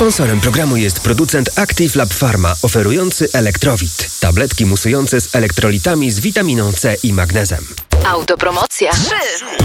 Sponsorem programu jest producent Active Lab Pharma, oferujący Elektrowit. Tabletki musujące z elektrolitami z witaminą C i magnezem. Autopromocja. 3.